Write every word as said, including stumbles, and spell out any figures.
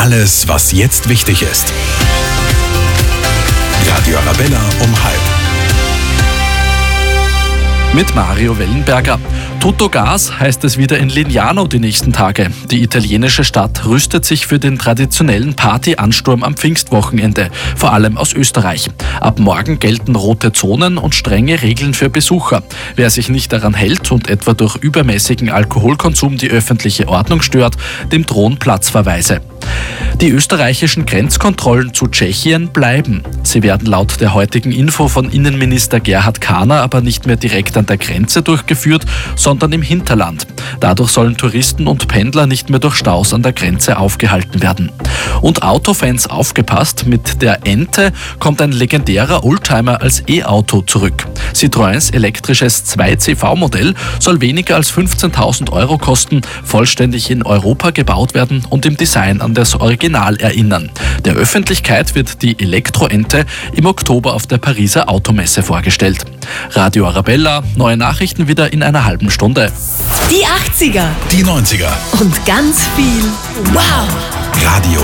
Alles, was jetzt wichtig ist. Radio Arabella um halb. Mit Mario Wellenberger. Tutto Gas heißt es wieder in Lignano die nächsten Tage. Die italienische Stadt rüstet sich für den traditionellen Partyansturm am Pfingstwochenende, vor allem aus Österreich. Ab morgen gelten rote Zonen und strenge Regeln für Besucher. Wer sich nicht daran hält und etwa durch übermäßigen Alkoholkonsum die öffentliche Ordnung stört, dem drohen Platzverweise. Die österreichischen Grenzkontrollen zu Tschechien bleiben. Sie werden laut der heutigen Info von Innenminister Gerhard Kahner aber nicht mehr direkt an der Grenze durchgeführt, sondern im Hinterland. Dadurch sollen Touristen und Pendler nicht mehr durch Staus an der Grenze aufgehalten werden. Und Autofans aufgepasst, mit der Ente kommt ein legendärer Oldtimer als E-Auto zurück. Citroëns elektrisches zwei C V-Modell soll weniger als fünfzehntausend Euro kosten, vollständig in Europa gebaut werden und im Design an das Original erinnern. Der Öffentlichkeit wird die Elektroente im Oktober auf der Pariser Automesse vorgestellt. Radio Arabella, neue Nachrichten wieder in einer halben Stunde. Die achtziger. Die neunziger. Und ganz viel Wow! Radio